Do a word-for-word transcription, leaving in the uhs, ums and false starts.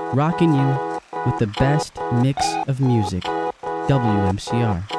rocking you with the best mix of music. W M C R.